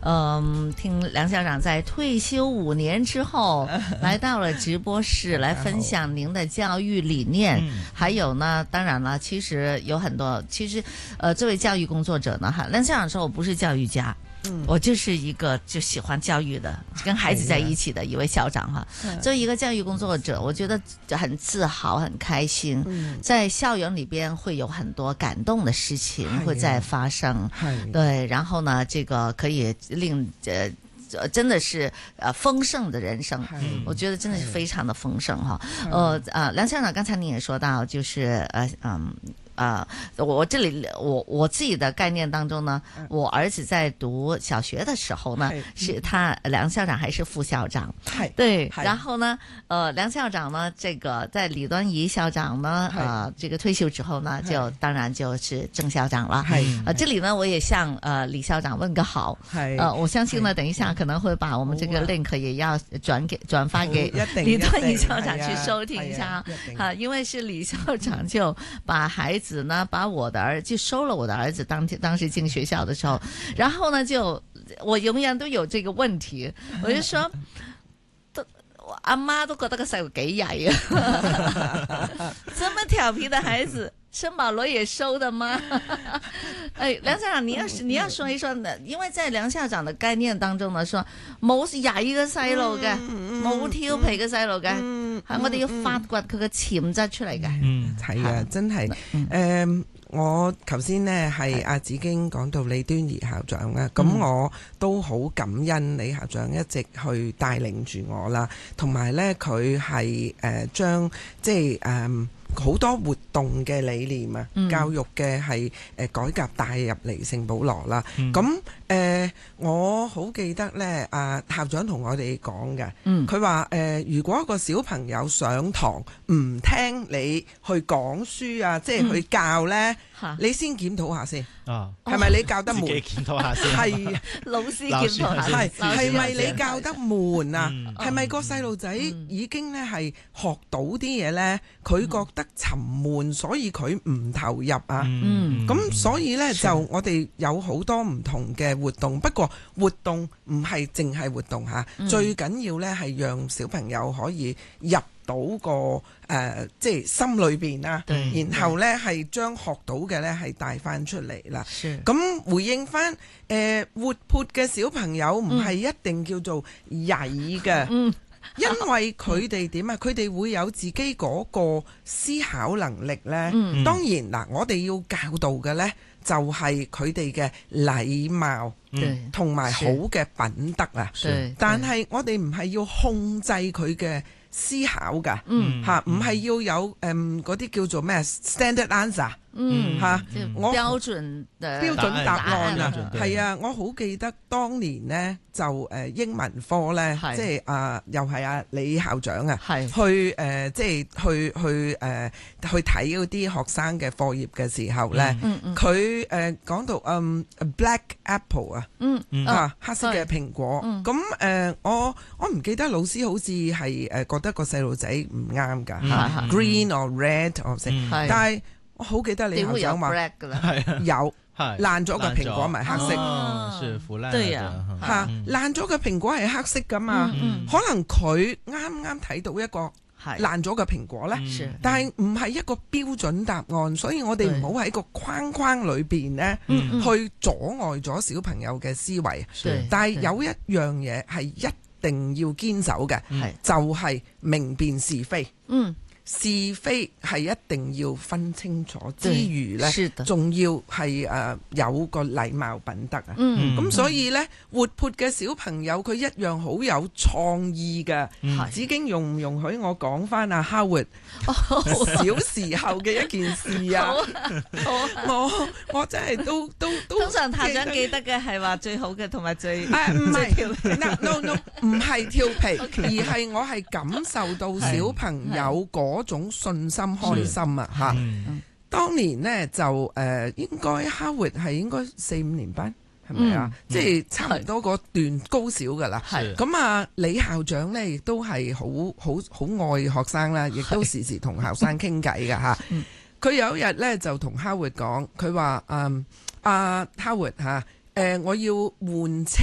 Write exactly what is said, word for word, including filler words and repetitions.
嗯，聽梁校長在退休五年之後，來到了直播室來分享您的教育理念。還有呢，當然了，其實有很多，其實，呃，作為教育工作者呢，哈，梁校長說我不是教育家。嗯、我就是一個就喜歡教育的，跟孩子在一起的一位校長哈。作為一個教育工作者，我覺得很自豪、很開心。嗯、在校園裏邊會有很多感動的事情會在發生。對，然後呢，這個可以令呃。真的是呃豐盛的人生，我覺得真的是非常的豐盛哈。呃啊，梁校長，剛才你也說到，就是呃嗯。呃，我這裡我我自己的概念當中呢，我兒子在讀小學的時候呢，是他梁校長還是副校長，對，然後呢，呃，梁校長呢，這個在李端儀校長呢，呃，這個退休之後呢，就當然就是正校長了。呃，這裡呢，我也向呃李校長問個好，呃，我相信呢，等一下可能會把我們這個 link 也要轉給轉發給李端儀校長去收聽一下啊，因為是李校長就把孩子子呢，把我的兒子就收了我的兒子當當時進學校的時候，然後呢就我永遠都有這個問題，我就說，都我阿媽都覺得個細路幾曳啊，這麼調皮的孩子，聖保羅也收的嗎？哎，梁校長，你要你要說一說呢，因為在梁校長的概念當中呢，說冇曳嘅細路嘅，冇調皮嘅細路嘅。係我哋要發掘佢嘅潛質出嚟嘅。 嗯，係啊，真係。誒、嗯，我頭先呢係阿子京講到李端儀校長啊，咁、嗯、我都好感恩李校長一直去帶領住我啦，同埋呢佢係誒將即係誒好多活動嘅理念啊，嗯、教育嘅係誒改革帶入嚟聖保羅啦。咁誒、嗯呃，我好記得咧，阿校長同我哋講嘅，佢話誒，如果一個小朋友上堂唔聽你去講書啊，即係去教咧，嗯、你先檢討下先。啊，係咪你教得悶？自己檢討下先。係老師檢討下。係係咪你教得悶啊？係咪、嗯、個細路仔已經咧係學到啲嘢咧？佢覺得沉悶，所以佢唔投入啊。嗯，咁所以咧就我哋有好多唔同嘅活動，不過活動唔係淨係活動吓，嗯、最緊要咧係讓小朋友可以入到個誒、呃，即係心裏邊啦，對然後咧係將學到嘅咧係帶翻出嚟啦。咁回應翻誒、呃，活潑嘅小朋友唔係一定叫做曳嘅，嗯、因為佢哋點啊？佢哋會有自己嗰個思考能力咧。嗯、當然嗱，我哋要教導嘅咧就係佢哋嘅禮貌同埋好嘅品德啊。但係我哋唔係要控制佢嘅思考㗎，嚇唔係要有誒嗰啲叫做咩 standard answer， 嗯嚇， 我標準標準答案啊，係啊，我好記得當年呢，就誒英文科咧，即係啊又係啊李校長啊，去誒即係去去誒去睇嗰啲學生嘅課業嘅時候咧，佢誒講到嗯 black apple 啊，啊黑色嘅蘋果，咁誒我我唔記得老師好似係誒覺得個細路仔唔啱㗎，green or red or 剩，但係我好記得李校長話有爛咗嘅蘋果咪黑色， 是腐爛對啊嚇爛咗嘅蘋果係黑色㗎嘛，可能佢啱啱睇到一個爛咗嘅蘋果咧，但係唔係一個標準答案，所以我哋唔好喺個框框裏邊咧去阻礙咗小朋友嘅思維。但係有一樣嘢係一定要堅守嘅，就係明辨是非。嗯。是非係一定要分清楚之餘呢，仲要係誒有個禮貌品德啊。嗯，咁所以呢，活潑嘅小朋友佢一樣好有創意嘅。子京容唔容許我講翻阿 Howard 小時候嘅一件事啊？我我真係都都都通常校長記得嘅係話最好嘅同埋最誒唔係 no no 唔係調皮，而係我係感受到小朋友嗰種信心開心啊吓！嗯、當年呢，就誒、呃、應該 Howard 係應該四五年班係咪啊？即係、嗯、差唔多個段高小噶啦。咁啊，李校長呢，亦都係好好好愛學生啦，亦都時時同學生傾偈噶吓。佢有一日呢，就同 Howard 講，佢話嗯阿 Howard 吓。誒、呃，我要換車